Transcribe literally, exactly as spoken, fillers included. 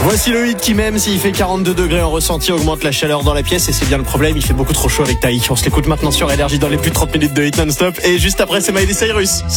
Voici le hit qui, même s'il fait quarante-deux degrés en ressenti, augmente la chaleur dans la pièce, et c'est bien le problème, il fait beaucoup trop chaud avec Taïk. On se l'écoute maintenant sur Énergie dans les plus de trente minutes de hit non-stop, et juste après c'est Miley Cyrus.